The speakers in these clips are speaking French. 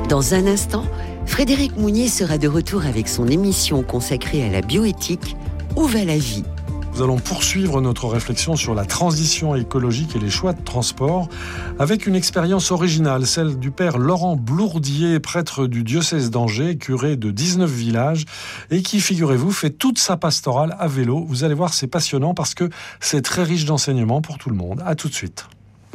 Dans un instant, Frédéric Mounier sera de retour avec son émission consacrée à la bioéthique « Où va la vie ?» Nous allons poursuivre notre réflexion sur la transition écologique et les choix de transport avec une expérience originale, celle du père Laurent Blourdier, prêtre du diocèse d'Angers, curé de 19 villages et qui, figurez-vous, fait toute sa pastorale à vélo. Vous allez voir, c'est passionnant parce que c'est très riche d'enseignements pour tout le monde. À tout de suite.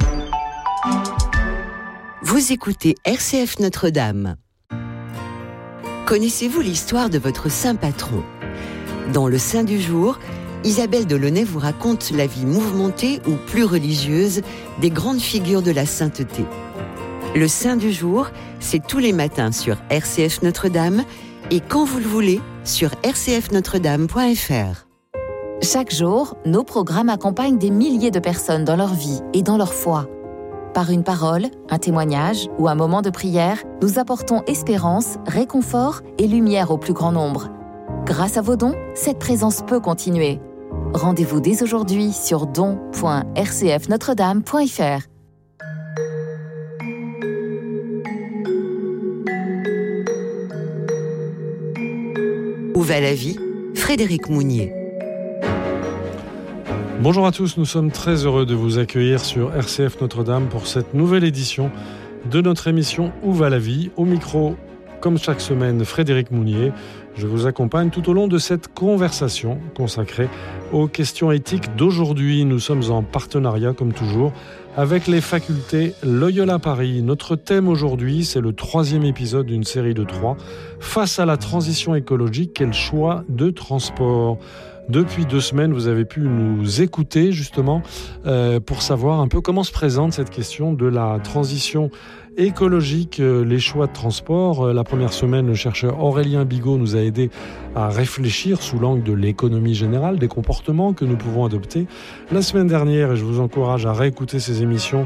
Vous écoutez RCF Notre-Dame. Connaissez-vous l'histoire de votre saint patron ? Dans le Saint du jour, Isabelle Delaunay vous raconte la vie mouvementée ou plus religieuse des grandes figures de la sainteté. Le Saint du jour, c'est tous les matins sur RCF Notre-Dame et quand vous le voulez sur rcfnotredame.fr. Chaque jour, nos programmes accompagnent des milliers de personnes dans leur vie et dans leur foi. Par une parole, un témoignage ou un moment de prière, nous apportons espérance, réconfort et lumière au plus grand nombre. Grâce à vos dons, cette présence peut continuer. Rendez-vous dès aujourd'hui sur don.rcfnotredame.fr. Où va la vie ? Frédéric Mounier. Bonjour à tous, nous sommes très heureux de vous accueillir sur RCF Notre-Dame pour cette nouvelle édition de notre émission Où va la vie ? Au micro, comme chaque semaine, Frédéric Mounier. Je vous accompagne tout au long de cette conversation consacrée aux questions éthiques d'aujourd'hui. Nous sommes en partenariat, comme toujours, avec les facultés Loyola Paris. Notre thème aujourd'hui, c'est le 3e épisode d'une série de 3. Face à la transition écologique, quel choix de transport ? Depuis 2 semaines, vous avez pu nous écouter justement pour savoir un peu comment se présente cette question de la transition écologique, les choix de transport. La première semaine, le chercheur Aurélien Bigot nous a aidé à réfléchir sous l'angle de l'économie générale, des comportements que nous pouvons adopter. La semaine dernière, et je vous encourage à réécouter ces émissions,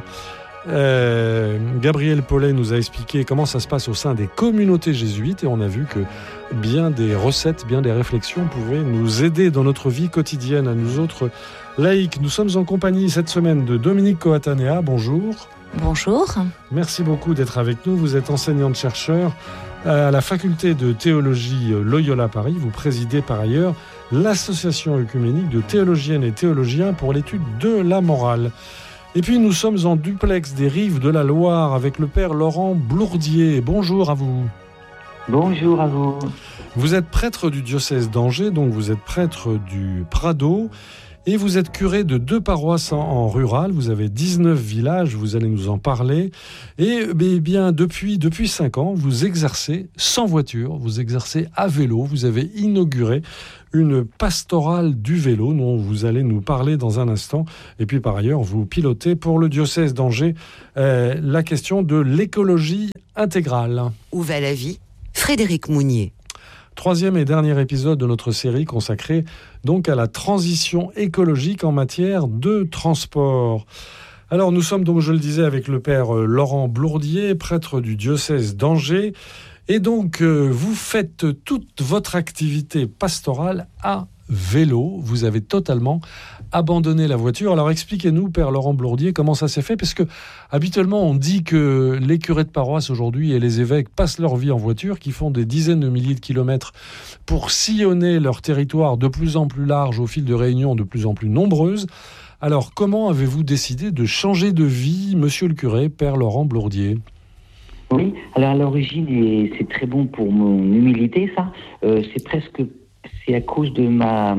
Gabriel Paulet nous a expliqué comment ça se passe au sein des communautés jésuites et on a vu que bien des recettes, bien des réflexions pouvaient nous aider dans notre vie quotidienne à nous autres laïcs. Nous sommes en compagnie cette semaine de Dominique Coatanea. Bonjour. Bonjour. Merci beaucoup d'être avec nous. Vous êtes enseignante-chercheur à la faculté de théologie Loyola Paris. Vous présidez par ailleurs l'association œcuménique de théologiennes et théologiens pour l'étude de la morale. Et puis nous sommes en duplex des rives de la Loire avec le père Laurent Blourdier. Bonjour à vous. Bonjour à vous. Vous êtes prêtre du diocèse d'Angers, donc vous êtes prêtre du Prado. Et vous êtes curé de 2 paroisses en rural, vous avez 19 villages, vous allez nous en parler. Et bien depuis 5 ans, vous exercez sans voiture, vous exercez à vélo, vous avez inauguré une pastorale du vélo dont vous allez nous parler dans un instant. Et puis par ailleurs, vous pilotez pour le diocèse d'Angers la question de l'écologie intégrale. Où va la vie ? Frédéric Mounier. 3e et dernier épisode de notre série consacrée donc à la transition écologique en matière de transport. Alors nous sommes donc, je le disais, avec le père Laurent Blourdier, prêtre du diocèse d'Angers. Et donc vous faites toute votre activité pastorale à vélo. Vous avez totalement abandonné la voiture. Alors expliquez-nous, père Laurent Blourdier, comment ça s'est fait ? Parce que habituellement, on dit que les curés de paroisse aujourd'hui et les évêques passent leur vie en voiture, qui font des dizaines de milliers de kilomètres pour sillonner leur territoire de plus en plus large au fil de réunions de plus en plus nombreuses. Alors comment avez-vous décidé de changer de vie, monsieur le curé, père Laurent Blourdier ? Oui, alors à l'origine, et c'est très bon pour mon humilité, ça, c'est à cause de ma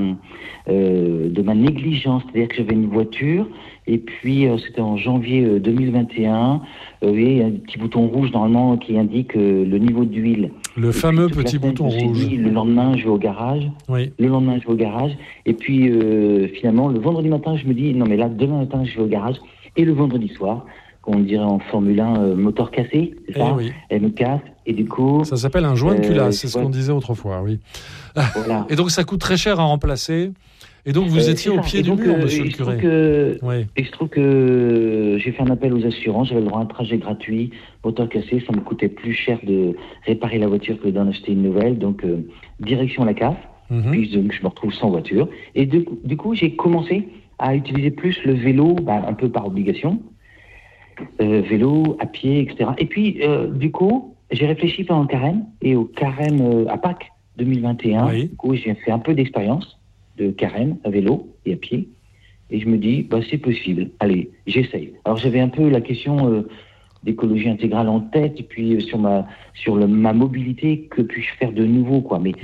négligence, c'est-à-dire que j'avais une voiture et puis c'était en janvier 2021, et un petit bouton rouge normalement qui indique le niveau d'huile. Le fameux petit bouton rouge. Le lendemain, je vais au garage. Oui. Et puis finalement, le vendredi matin, je me dis non mais là, demain matin, je vais au garage. Et le vendredi soir, on dirait en Formule 1, moteur cassé, c'est ça ? Oui. Elle me casse, et du coup... Ça s'appelle un joint de culasse, c'est ce qu'on disait autrefois, oui. Voilà. Et donc ça coûte très cher à remplacer, et donc vous étiez au pied du mur, monsieur le curé. Et je trouve que j'ai fait un appel aux assurances, j'avais le droit à un trajet gratuit, moteur cassé, ça me coûtait plus cher de réparer la voiture que d'en acheter une nouvelle, donc direction la CAF, puis donc, je me retrouve sans voiture. Et du coup, j'ai commencé à utiliser plus le vélo, un peu par obligation, vélo, à pied, etc. Et puis, du coup, j'ai réfléchi pendant le carême, et au carême à Pâques 2021, du coup, j'ai fait un peu d'expérience de carême à vélo et à pied. Et je me dis, c'est possible. Allez, j'essaye. Alors, j'avais un peu la question d'écologie intégrale en tête, et puis sur ma mobilité, que puis-je faire de nouveau, quoi. Mais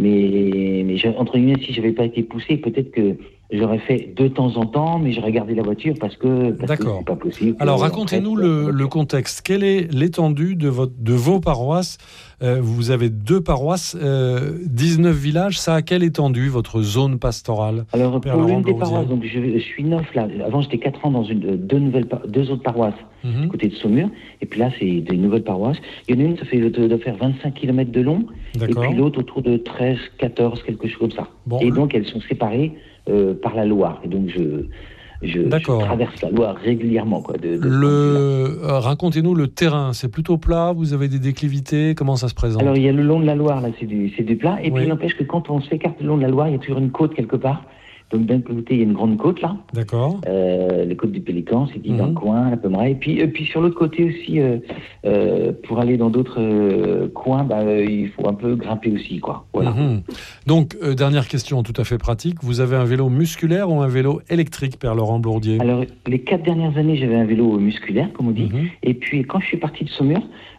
entre guillemets, si j'avais pas été poussé, peut-être que j'aurais fait de temps en temps, mais j'aurais gardé la voiture parce que c'est pas possible. Alors, racontez-nous le contexte. Quelle est l'étendue de vos paroisses ? Vous avez 2 paroisses, 19 villages. Ça a quelle étendue, votre zone pastorale ? Alors, pour l'une des paroisses, donc je suis neuf là. Avant, j'étais 4 ans dans deux autres paroisses, du côté de Saumur. Et puis là, c'est des nouvelles paroisses. Il y en a une, ça doit faire 25 km de long. D'accord. Et puis l'autre, autour de 13, 14, quelque chose comme ça. Bon, et donc, elles sont séparées par la Loire. Et donc, je traverse la Loire régulièrement. Quoi, racontez-nous le terrain. C'est plutôt plat, vous avez des déclivités, comment ça se présente ? Alors, il y a le long de la Loire, là, c'est du plat. Et puis, il n'empêche que quand on s'écarte le long de la Loire, il y a toujours une côte quelque part. Donc, d'un côté, il y a une grande côte, là. D'accord. La côte du Pélican, c'est dit dans le coin, la Pommeraye. Et puis, sur l'autre côté aussi, pour aller dans d'autres coins, il faut un peu grimper aussi, quoi. Voilà. Donc, dernière question tout à fait pratique. Vous avez un vélo musculaire ou un vélo électrique, Père Laurent Blourdier ? Alors, les 4 dernières années, j'avais un vélo musculaire, comme on dit. Et puis, quand je suis parti de Saumur,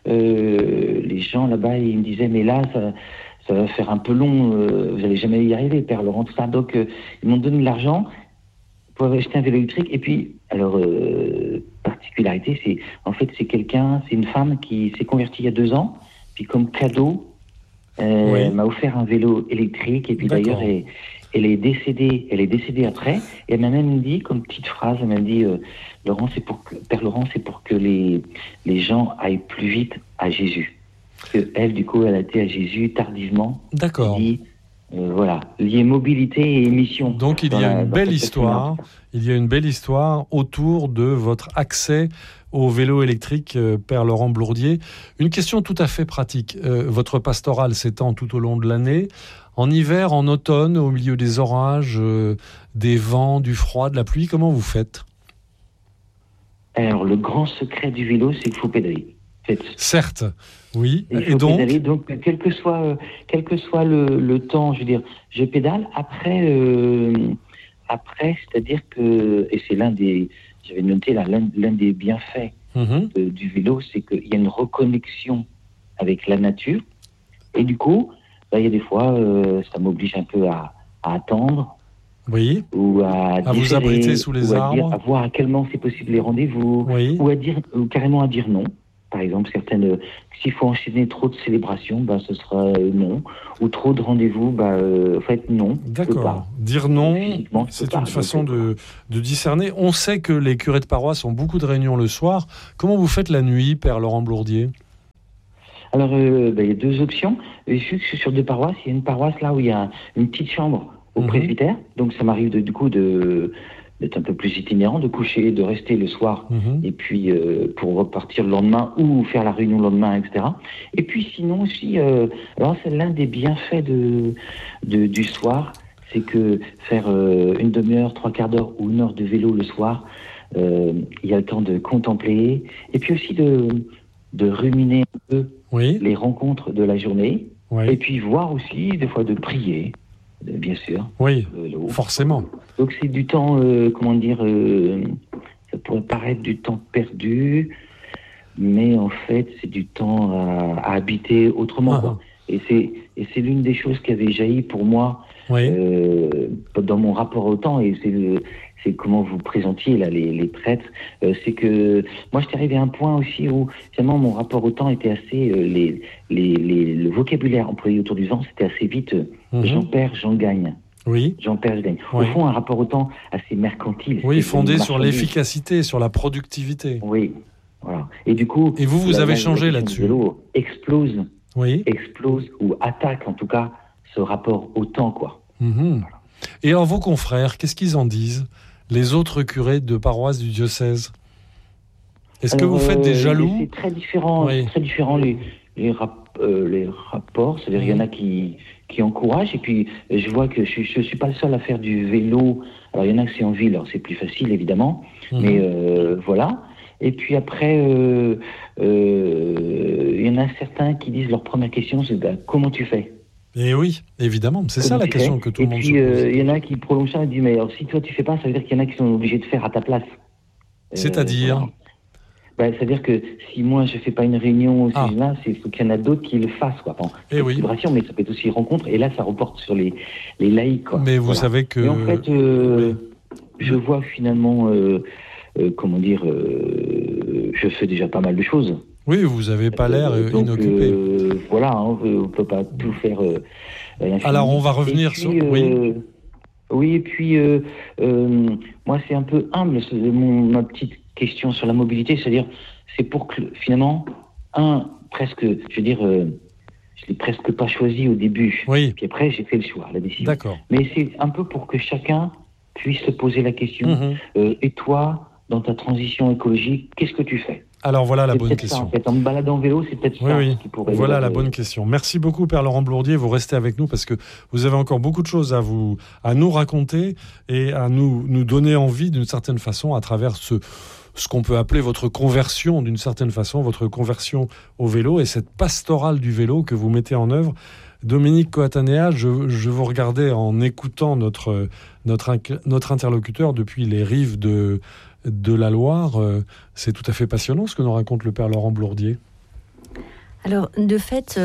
les gens là-bas, ils me disaient, mais là, ça va faire un peu long, vous n'allez jamais y arriver, Père Laurent, tout ça. Donc, ils m'ont donné de l'argent pour acheter un vélo électrique. Et puis, alors, particularité, c'est une femme qui s'est convertie il y a 2 ans. Puis, comme cadeau, m'a offert un vélo électrique. Et puis, d'ailleurs, elle est décédée après. Et elle m'a même dit, comme petite phrase, elle m'a dit, Père Laurent, c'est pour que les gens aillent plus vite à Jésus. Elle, du coup, elle a été à Jésus tardivement. D'accord. Voilà, lié mobilité et mission. Donc il y a une belle histoire. Il y a une belle histoire autour de votre accès au vélo électrique, Père Laurent Blourdier. Une question tout à fait pratique. Votre pastorale s'étend tout au long de l'année. En hiver, en automne, au milieu des orages, des vents, du froid, de la pluie, comment vous faites ? Alors, le grand secret du vélo, c'est qu'il faut pédaler. Certes, oui. Et donc pédaler, donc quel que soit le temps, je veux dire, je pédale. Après, c'est-à-dire que, et c'est j'avais noté là, l'un des bienfaits du vélo, c'est qu'il y a une reconnexion avec la nature. Et du coup, il y a des fois, ça m'oblige un peu à attendre. Oui. Ou à vous abriter sous les arbres. À voir à quel moment c'est possible les rendez-vous. Oui. Ou carrément à dire non. Par exemple, s'il faut enchaîner trop de célébrations, ce sera non. Ou trop de rendez-vous, en fait, non. D'accord. Dire non, c'est une façon de discerner. On sait que les curés de paroisse ont beaucoup de réunions le soir. Comment vous faites la nuit, Père Laurent Blourdier ? Alors, il y a 2 options. Je suis sur 2 paroisses. Il y a une paroisse là où il y a une petite chambre au presbytère. Donc, ça m'arrive d'être un peu plus itinérant, de coucher, de rester le soir, et puis pour repartir le lendemain ou faire la réunion le lendemain, etc. Et puis sinon aussi, alors c'est l'un des bienfaits du soir, c'est que faire une demi-heure, 3/4 d'heure ou 1 heure de vélo le soir, il y a le temps de contempler, et puis aussi de ruminer un peu les rencontres de la journée, et puis voir aussi des fois de prier. Bien sûr. Oui, forcément. Donc c'est du temps, ça pourrait paraître du temps perdu, mais en fait c'est du temps à habiter autrement. Quoi. Et c'est l'une des choses qui avait jailli pour moi dans mon rapport au temps, et c'est comment vous présentiez là les prêtres. C'est que moi j'étais arrivé à un point aussi où finalement mon rapport au temps était assez le vocabulaire employé autour du temps, c'était assez vite j'en perds, j'en gagne. Oui. J'en perds, je gagne. Au fond, un rapport au temps assez mercantile. Oui, fondé sur l'efficacité, sur la productivité. Oui, voilà. Et du coup... Et vous avez changé là-dessus. Le vélo explose ou attaque en tout cas ce rapport au temps, quoi. Voilà. Et alors vos confrères, qu'est-ce qu'ils en disent ? Les autres curés de paroisse du diocèse ? Est-ce que vous faites des jaloux ? C'est très différent, les rapports. C'est-à-dire il y en a qui encouragent, et puis je vois que je suis pas le seul à faire du vélo. Alors il y en a que c'est en ville, alors c'est plus facile évidemment, mais voilà. Et puis après, il y en y en a certains qui disent leur première question, c'est comment tu fais ? Et oui, évidemment, c'est ça la question que tout le monde se pose. Il y en a qui prolongent ça et disent, mais alors si toi tu fais pas, ça veut dire qu'il y en a qui sont obligés de faire à ta place. C'est-à-dire c'est-à-dire que si moi je fais pas une réunion là, il faut qu'il y en a d'autres qui le fassent, quoi. Bon, célébration, mais ça peut être aussi rencontre, et là ça reporte sur les laïcs, quoi. Mais vous savez que... Et en fait, je vois finalement, je fais déjà pas mal de choses. Oui, vous n'avez pas l'air inoccupé. Voilà, on peut pas tout faire. Alors on va revenir sur... Oui, et puis moi c'est un peu humble, ma petite question sur la mobilité, c'est-à-dire c'est pour que finalement, je l'ai presque pas choisi au début. Oui. Puis après j'ai fait le choix, la décision. D'accord. Mais c'est un peu pour que chacun puisse se poser la question. Et toi, dans ta transition écologique, qu'est-ce que tu fais ? Alors voilà la bonne question. Ça, en fait. En me baladant en vélo, c'est peut-être ça qui pourrait... Voilà la bonne question. Merci beaucoup, Père Laurent Blourdier. Vous restez avec nous parce que vous avez encore beaucoup de choses à nous raconter et à nous donner envie d'une certaine façon à travers ce qu'on peut appeler votre conversion d'une certaine façon, votre conversion au vélo et cette pastorale du vélo que vous mettez en œuvre. Dominique Coatanea, je vous regardais en écoutant notre interlocuteur depuis les rives de la Loire. C'est tout à fait passionnant ce que nous raconte le Père Laurent Blourdier. Alors, de fait,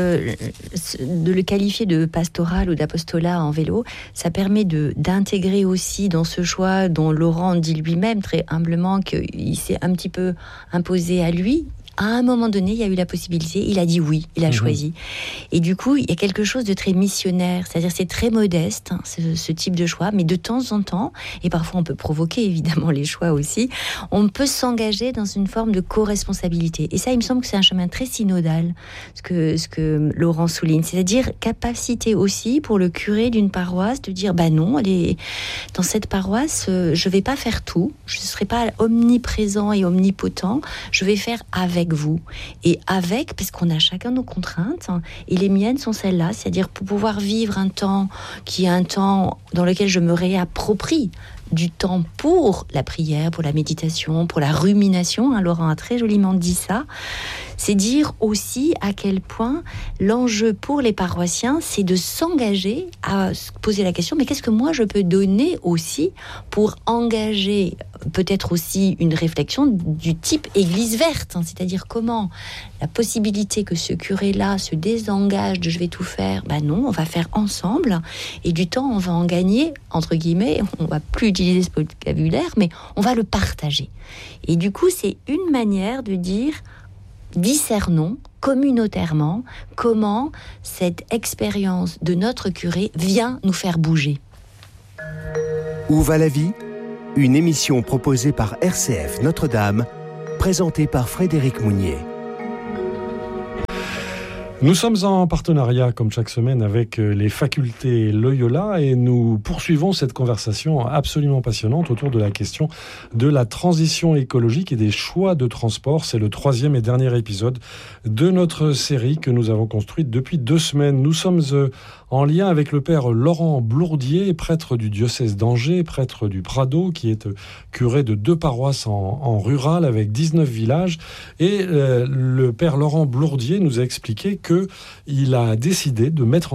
de le qualifier de pastoral ou d'apostolat en vélo, ça permet d'intégrer aussi dans ce choix dont Laurent dit lui-même très humblement qu'il s'est un petit peu imposé à lui. À un moment donné, il y a eu la possibilité, il a dit oui, il a choisi. Et du coup, il y a quelque chose de très missionnaire, c'est-à-dire c'est très modeste, ce type de choix, mais de temps en temps, et parfois on peut provoquer évidemment les choix aussi, on peut s'engager dans une forme de co-responsabilité. Et ça, il me semble que c'est un chemin très synodal, ce que Laurent souligne, c'est-à-dire capacité aussi pour le curé d'une paroisse de dire, non, dans cette paroisse, je ne vais pas faire tout, je ne serai pas omniprésent et omnipotent, je vais faire avec vous. Et parce qu'on a chacun nos contraintes, et les miennes sont celles-là, c'est-à-dire pour pouvoir vivre un temps qui est un temps dans lequel je me réapproprie du temps pour la prière, pour la méditation, pour la rumination. Laurent a très joliment dit ça. C'est dire aussi à quel point l'enjeu pour les paroissiens, c'est de s'engager à se poser la question, mais qu'est-ce que moi je peux donner aussi pour engager peut-être aussi une réflexion du type Église verte, c'est-à-dire comment la possibilité que ce curé-là se désengage de je vais tout faire, non, on va faire ensemble, et du temps on va en gagner, entre guillemets, on va plus utiliser ce vocabulaire, mais on va le partager. Et du coup, c'est une manière de dire, discernons communautairement comment cette expérience de notre curé vient nous faire bouger. Où va la vie ? Une émission proposée par RCF Notre-Dame, présentée par Frédéric Mounier. Nous sommes en partenariat, comme chaque semaine, avec les facultés Loyola et nous poursuivons cette conversation absolument passionnante autour de la question de la transition écologique et des choix de transport. C'est le 3e et dernier épisode de notre série que nous avons construite depuis 2 semaines. Nous sommes en lien avec le père Laurent Blourdier, prêtre du diocèse d'Angers, prêtre du Prado, qui est curé de 2 paroisses en rural avec 19 villages. Et le père Laurent Blourdier nous a expliqué qu'il a décidé de mettre...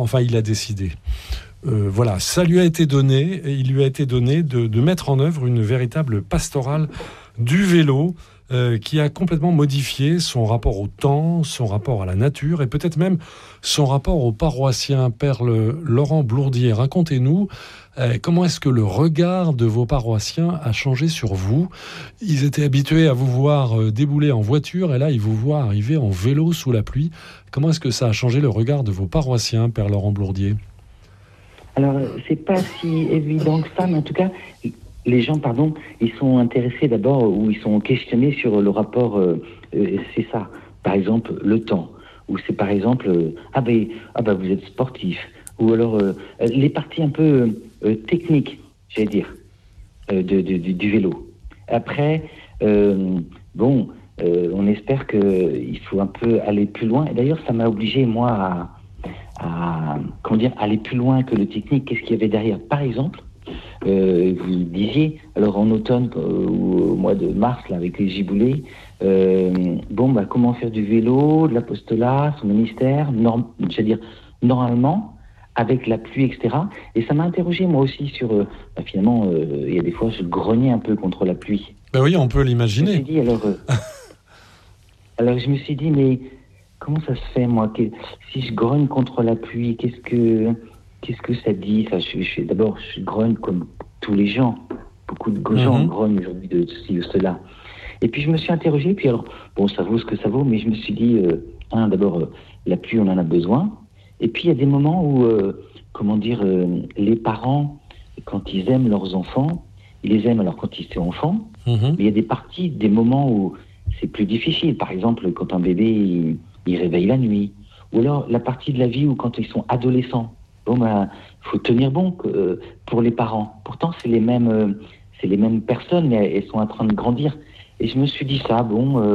ça lui a été donné, et il lui a été donné de mettre en œuvre une véritable pastorale du vélo qui a complètement modifié son rapport au temps, son rapport à la nature et peut-être même son rapport aux paroissiens. Père Laurent Blourdier, racontez-nous comment est-ce que le regard de vos paroissiens a changé sur vous ? Ils étaient habitués à vous voir débouler en voiture et là ils vous voient arriver en vélo sous la pluie. Comment est-ce que ça a changé le regard de vos paroissiens, Père Laurent Blourdier ? Alors, c'est pas si évident que ça, mais en tout cas, les gens, ils sont intéressés d'abord, ou ils sont questionnés sur le rapport, c'est ça, par exemple, le temps, ou c'est par exemple, vous êtes sportif, ou alors les parties un peu techniques, j'allais dire, du vélo. Après, on espère qu'il faut un peu aller plus loin, et d'ailleurs, ça m'a obligé, moi, à aller plus loin que le technique. Qu'est-ce qu'il y avait derrière ? Par exemple, Vous disiez, alors en automne ou au mois de mars, là, avec les giboulées, comment faire du vélo, de l'apostolat, son ministère, normalement, avec la pluie, etc. Et ça m'a interrogé, moi aussi, sur... finalement, il y a des fois, je grognais un peu contre la pluie. Ben oui, on peut l'imaginer. Je me suis dit, alors je me suis dit, mais comment ça se fait, moi, si je grogne contre la pluie, qu'est-ce que ça dit? D'abord, je grogne comme tous les gens. Beaucoup de gens grognent aujourd'hui de ceci ou cela. Et puis, je me suis interrogé, puis alors, ça vaut ce que ça vaut, mais je me suis dit, d'abord, la pluie, on en a besoin. Et puis, il y a des moments où, les parents, quand ils aiment leurs enfants, ils les aiment alors quand ils sont enfants, mais il y a des moments où c'est plus difficile. Par exemple, quand un bébé, il réveille la nuit. Ou alors, la partie de la vie où quand ils sont adolescents, faut tenir bon pour les parents. Pourtant, c'est les mêmes personnes, mais elles sont en train de grandir. Et je me suis dit ça,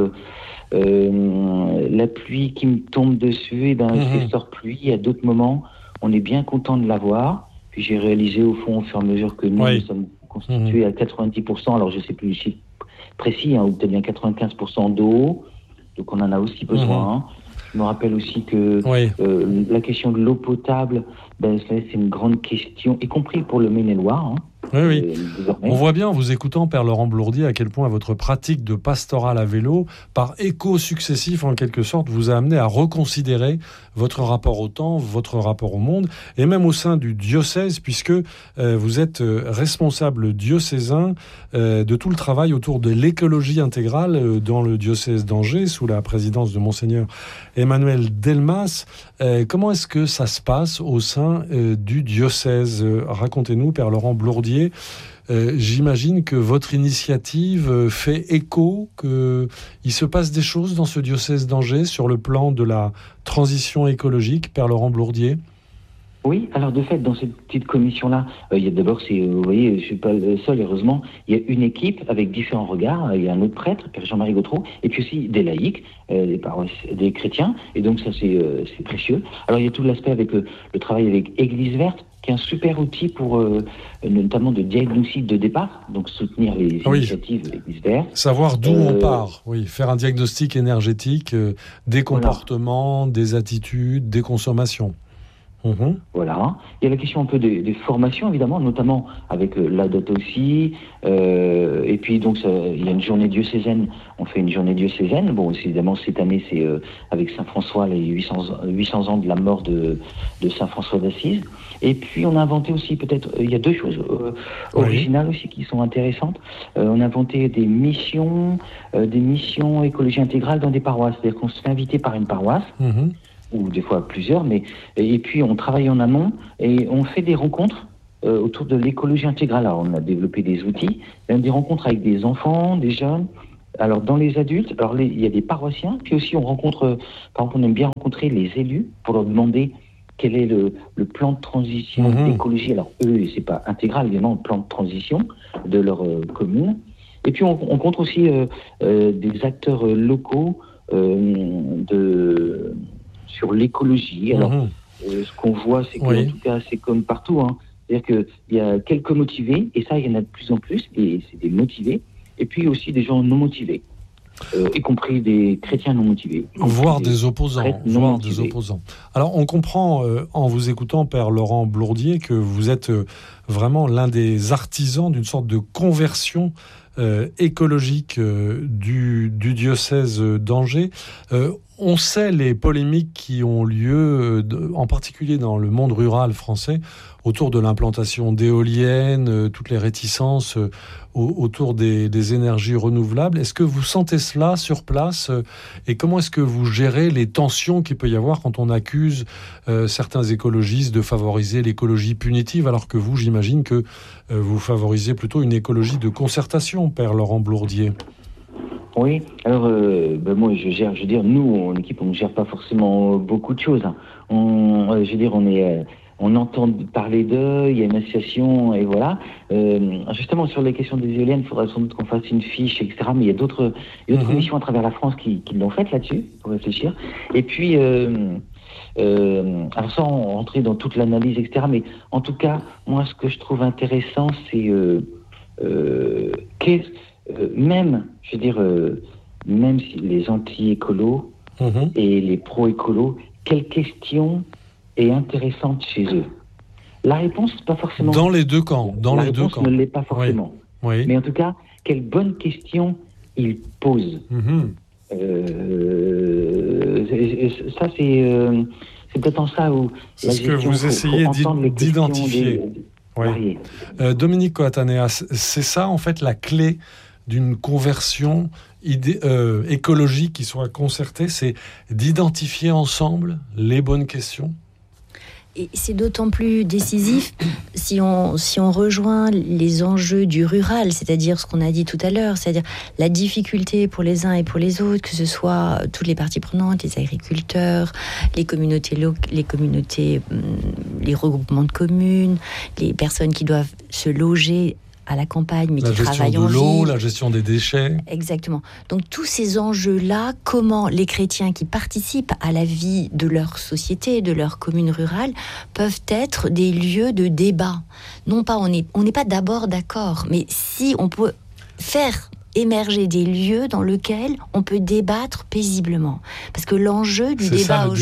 la pluie qui me tombe dessus, c'est sort pluie. À d'autres moments, on est bien content de l'avoir. Puis j'ai réalisé au fond, au fur et à mesure que nous sommes constitués à 90%, alors je ne sais plus le chiffre précis, ou peut-être bien 95% d'eau, donc on en a aussi besoin. Je me rappelle aussi que la question de l'eau potable, c'est une grande question, y compris pour le Maine-et-Loire. Oui. On voit bien en vous écoutant, Père Laurent Blourdier, à quel point votre pratique de pastoral à vélo, par écho successif en quelque sorte, vous a amené à reconsidérer votre rapport au temps, votre rapport au monde, et même au sein du diocèse, puisque vous êtes responsable diocésain de tout le travail autour de l'écologie intégrale dans le diocèse d'Angers, sous la présidence de Monseigneur Emmanuel Delmas. Comment est-ce que ça se passe au sein du diocèse? Racontez-nous, Père Laurent Blourdier. J'imagine que votre initiative fait écho, qu'il se passe des choses dans ce diocèse d'Angers sur le plan de la transition écologique, Père Laurent Blourdier. Oui, alors de fait, dans cette petite commission-là, il y a d'abord, vous voyez, je ne suis pas le seul, heureusement, il y a une équipe avec différents regards, il y a un autre prêtre, Père Jean-Marie Gautreau, et puis aussi des laïcs, des chrétiens, et donc ça c'est précieux. Alors il y a tout l'aspect avec le travail avec Église Verte, qui est un super outil pour notamment de diagnostic de départ, donc soutenir les initiatives Église Verte. Savoir d'où on part, faire un diagnostic énergétique des comportements, des attitudes, des consommations. Voilà. Il y a la question un peu des formations, évidemment, notamment avec la dot aussi. Et puis, donc, il y a une journée diocésaine. On fait une journée diocésaine. Bon, évidemment, cette année, c'est avec Saint François, les 800 ans de la mort de Saint François d'Assise. Et puis, on a inventé aussi, peut-être, il y a deux choses originales aussi qui sont intéressantes. On a inventé des missions écologie intégrale dans des paroisses. C'est-à-dire qu'on se fait inviter par une paroisse. Ou des fois plusieurs, et puis on travaille en amont et on fait des rencontres autour de l'écologie intégrale. Alors on a développé des outils, des rencontres avec des enfants, des jeunes. Alors dans les adultes, il y a des paroissiens, puis aussi on rencontre, par exemple on aime bien rencontrer les élus pour leur demander quel est le plan de transition d'écologie. Alors eux, c'est pas intégral, évidemment, le plan de transition de leur commune. Et puis on rencontre aussi des acteurs locaux sur l'écologie. Alors, ce qu'on voit, c'est qu'en tout cas, c'est comme partout. C'est-à-dire qu'il y a quelques motivés, et ça, il y en a de plus en plus, et c'est des motivés, et puis aussi des gens non motivés, y compris des chrétiens non motivés. Voire des opposants. Alors, on comprend, en vous écoutant, Père Laurent Blourdier, que vous êtes vraiment l'un des artisans d'une sorte de conversion écologique du diocèse d'Angers. On sait les polémiques qui ont lieu, en particulier dans le monde rural français, autour de l'implantation d'éoliennes, toutes les réticences autour des énergies renouvelables. Est-ce que vous sentez cela sur place et comment est-ce que vous gérez les tensions qu'il peut y avoir quand on accuse certains écologistes de favoriser l'écologie punitive, alors que vous, j'imagine que vous favorisez plutôt une écologie de concertation, Père Laurent Blourdier? Oui, alors moi nous en équipe on ne gère pas forcément beaucoup de choses. On entend parler d'eux, il y a une association et voilà. Justement sur les questions des éoliennes, il faudra sans doute qu'on fasse une fiche, etc. Mais il y a d'autres missions à travers la France qui l'ont fait là-dessus pour réfléchir. Et puis Alors sans rentrer dans toute l'analyse, etc., mais en tout cas, moi, ce que je trouve intéressant, c'est même si les anti-écolos et les pro-écolos, quelle question est intéressante chez eux? La réponse, pas forcément... Dans les deux camps. La réponse ne l'est pas forcément. Oui. Mais en tout cas, quelle bonne question ils posent. Ça, c'est peut-être en ça où... C'est ce que vous essayez d'identifier. Oui. Dominique Coatanea, c'est ça, en fait, la clé d'une conversion écologique qui soit concertée, c'est d'identifier ensemble les bonnes questions. Et c'est d'autant plus décisif si on rejoint les enjeux du rural, c'est-à-dire ce qu'on a dit tout à l'heure, c'est-à-dire la difficulté pour les uns et pour les autres, que ce soit toutes les parties prenantes, les agriculteurs, les communautés, les regroupements de communes, les personnes qui doivent se loger à la campagne, mais qui travaillent en ville. La gestion de l'eau, la gestion des déchets. Exactement. Donc tous ces enjeux-là, comment les chrétiens qui participent à la vie de leur société, de leur commune rurale, peuvent être des lieux de débat. Non pas, on n'est pas d'abord d'accord, mais si on peut faire émerger des lieux dans lesquels on peut débattre paisiblement. Parce que l'enjeu du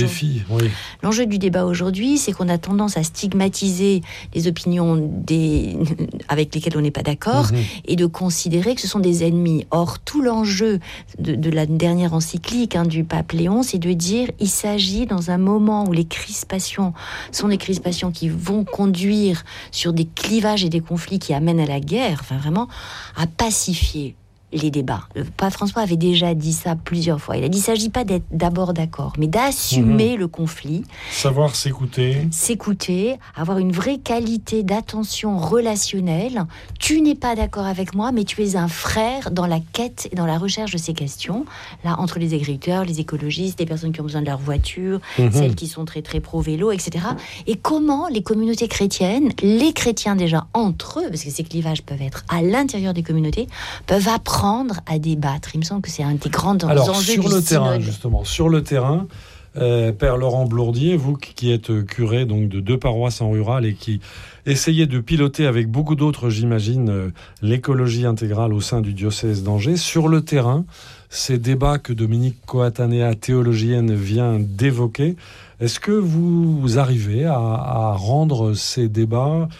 débat aujourd'hui, c'est qu'on a tendance à stigmatiser les opinions avec lesquelles on n'est pas d'accord et de considérer que ce sont des ennemis. Or, tout l'enjeu de la dernière encyclique du pape Léon, c'est de dire il s'agit dans un moment où les crispations sont des crispations qui vont conduire sur des clivages et des conflits qui amènent à la guerre, enfin vraiment, à pacifier les débats. Le pape François avait déjà dit ça plusieurs fois. Il a dit, il ne s'agit pas d'être d'abord d'accord, mais d'assumer le conflit. Savoir s'écouter. S'écouter, avoir une vraie qualité d'attention relationnelle. Tu n'es pas d'accord avec moi, mais tu es un frère dans la quête et dans la recherche de ces questions. Là, entre les agriculteurs, les écologistes, les personnes qui ont besoin de leur voiture, celles qui sont très très pro-vélo, etc. Et comment les communautés chrétiennes, les chrétiens déjà entre eux, parce que ces clivages peuvent être à l'intérieur des communautés, peuvent apprendre à débattre. Il me semble que c'est un des grands enjeux sur le terrain, justement, sur le terrain, Père Laurent Blourdier, vous qui êtes curé donc de 2 paroisses en rural et qui essayez de piloter avec beaucoup d'autres, j'imagine, l'écologie intégrale au sein du diocèse d'Angers. Sur le terrain, ces débats que Dominique Coatanea, théologienne, vient d'évoquer, est-ce que vous arrivez à rendre ces débats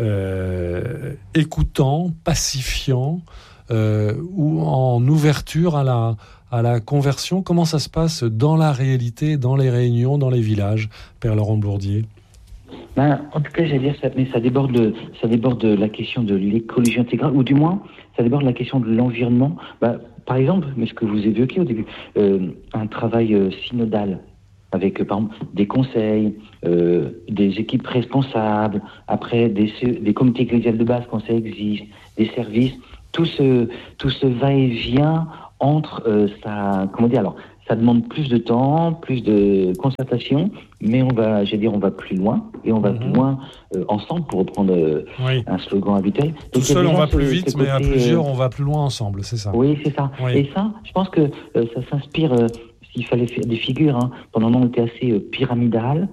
écoutants, pacifiants, ou en ouverture à la conversion? Comment ça se passe dans la réalité, dans les réunions, dans les villages, Père Laurent Blourdier? En tout cas, j'allais dire, mais ça déborde de la question de l'écologie intégrale, ou du moins, ça déborde de la question de l'environnement. Par exemple, mais ce que vous évoquiez au début, un travail synodal, avec par exemple des conseils, des équipes responsables, après des comités ecclésiales de base quand ça existe, des services. Tout ce va-et-vient entre ça demande plus de temps, plus de concertation, mais on va plus loin, et on va plus loin ensemble, pour reprendre un slogan habituel. Tout seul, on va plus vite, mais à plusieurs, on va plus loin ensemble, c'est ça. Oui, c'est ça. Oui. Et ça, je pense que ça s'inspire, s'il fallait faire des figures, pendant un moment, on était assez pyramidal,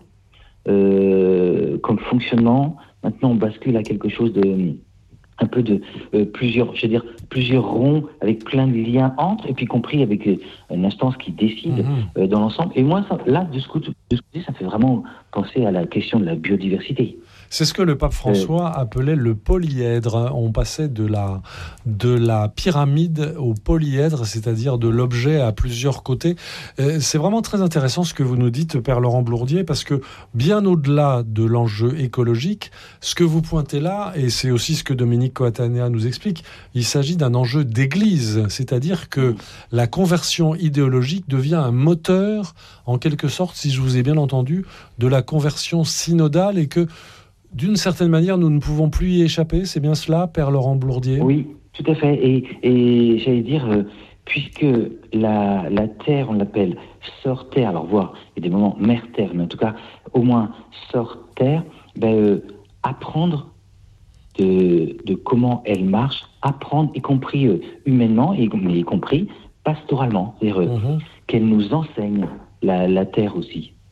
comme fonctionnement. Maintenant, on bascule à quelque chose de... un peu de plusieurs ronds avec plein de liens entre, et puis compris avec une instance qui décide dans l'ensemble. Et moi, de ce côté, ça fait vraiment penser à la question de la biodiversité. C'est ce que le pape François appelait le polyèdre. On passait de la pyramide au polyèdre, c'est-à-dire de l'objet à plusieurs côtés. C'est vraiment très intéressant ce que vous nous dites, Père Laurent Blourdier, parce que bien au-delà de l'enjeu écologique, ce que vous pointez là, et c'est aussi ce que Dominique Coatanea nous explique, il s'agit d'un enjeu d'église, c'est-à-dire que la conversion idéologique devient un moteur, en quelque sorte, si je vous ai bien entendu, de la conversion synodale, et que d'une certaine manière, nous ne pouvons plus y échapper. C'est bien cela, Père Laurent Blourdier? Oui, tout à fait. Et j'allais dire, puisque la terre, on l'appelle sort-terre, alors voire, il y a des moments mère-terre, mais en tout cas, au moins sort-terre, apprendre de comment elle marche, apprendre, y compris humainement, y compris pastoralement. C'est-à-dire qu'elle nous enseigne la terre aussi.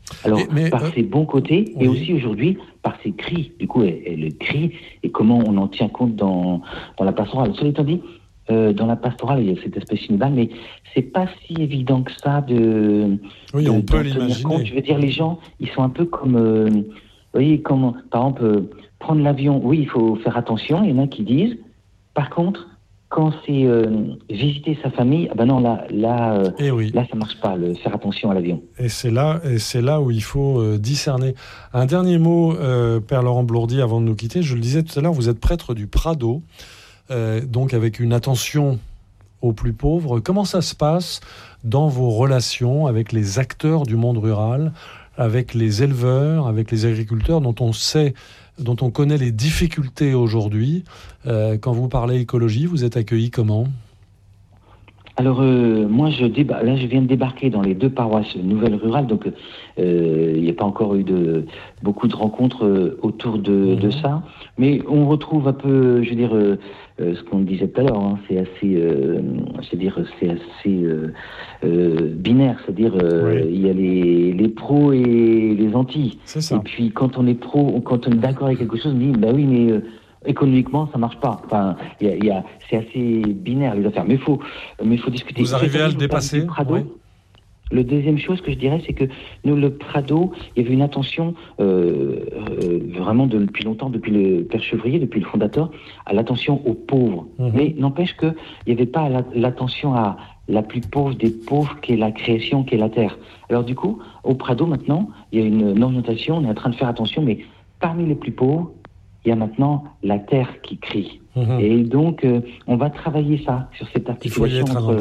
Alors, par ses bons côtés, et aussi aujourd'hui, par ses cris. Du coup, elle crie, et comment on en tient compte dans la pastorale. Cela étant dit, dans la pastorale, il y a cet aspect synodal, mais c'est pas si évident que ça on peut l'imaginer. Je veux dire, les gens, ils sont un peu comme... vous voyez, comme, par exemple, prendre l'avion, oui, il faut faire attention. Il y en a qui disent, par contre, quand c'est visiter sa famille, là, ça marche pas, faire attention à l'avion. Et c'est là où il faut discerner. Un dernier mot, Père Laurent Blourdier, avant de nous quitter. Je le disais tout à l'heure, vous êtes prêtre du Prado, donc avec une attention aux plus pauvres. Comment ça se passe dans vos relations avec les acteurs du monde rural, avec les éleveurs, avec les agriculteurs dont on connaît les difficultés aujourd'hui? Quand vous parlez écologie, vous êtes accueillis comment ? Alors, moi, je viens de débarquer dans les 2 paroisses nouvelles rurales, donc il n'y a pas encore eu beaucoup de rencontres autour de ça, mais on retrouve un peu, je veux dire, ce qu'on disait tout à l'heure, hein, c'est assez binaire, c'est-à-dire il y a les pros et les anti. C'est ça. Et puis quand on est pro, quand on est d'accord avec quelque chose, on dit oui, mais économiquement, ça marche pas. Enfin, c'est assez binaire les affaires, mais il faut discuter. Vous arrivez à le dépasser. Le deuxième chose que je dirais, c'est que nous, le Prado, il y avait une attention vraiment depuis longtemps, depuis le Père Chevrier, depuis le fondateur, à l'attention aux pauvres. Mais n'empêche qu'il n'y avait pas l'attention à la plus pauvre des pauvres, qui est la création, qui est la terre. Alors du coup, au Prado, maintenant, il y a une orientation, on est en train de faire attention, mais parmi les plus pauvres, il y a maintenant la terre qui crie. Et donc, on va travailler ça, sur cette articulation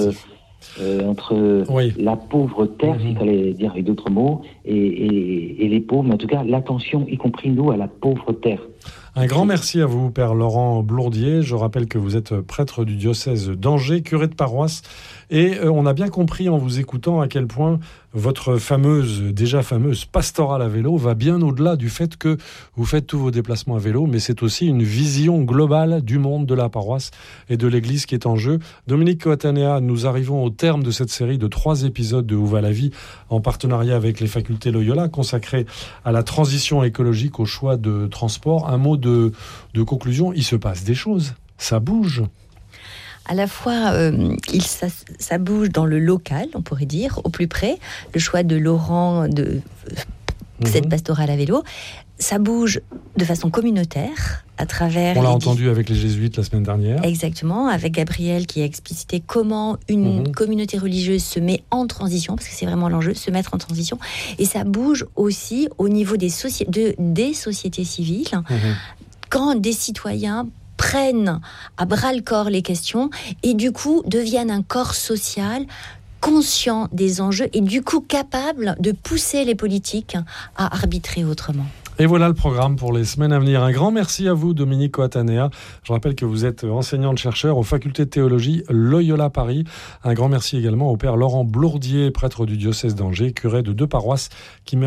entre la pauvre terre, s'il fallait dire avec d'autres mots, et les pauvres, mais en tout cas, l'attention, y compris nous, à la pauvre terre. Un grand merci à vous, Père Laurent Blourdier. Je rappelle que vous êtes prêtre du diocèse d'Angers, curé de paroisse. Et on a bien compris en vous écoutant à quel point votre déjà fameuse pastorale à vélo va bien au-delà du fait que vous faites tous vos déplacements à vélo, mais c'est aussi une vision globale du monde de la paroisse et de l'Église qui est en jeu. Dominique Coatanea, nous arrivons au terme de cette série de 3 épisodes de Où va la vie, en partenariat avec les facultés Loyola, consacrée à la transition écologique, au choix de transport. Un mot de conclusion, il se passe des choses, ça bouge. À la fois, ça bouge dans le local, on pourrait dire, au plus près. Le choix de Laurent de cette pastorale à vélo, ça bouge de façon communautaire à travers... On l'a entendu avec les jésuites la semaine dernière. Exactement, avec Gabriel qui a explicité comment une communauté religieuse se met en transition, parce que c'est vraiment l'enjeu, se mettre en transition. Et ça bouge aussi au niveau des sociétés civiles, quand des citoyens prennent à bras-le-corps les questions et du coup deviennent un corps social conscient des enjeux et du coup capable de pousser les politiques à arbitrer autrement. Et voilà le programme pour les semaines à venir. Un grand merci à vous, Dominique Coatanea. Je rappelle que vous êtes enseignante-chercheur aux facultés de théologie Loyola Paris. Un grand merci également au Père Laurent Blourdier, prêtre du diocèse d'Angers, curé de 2 paroisses qui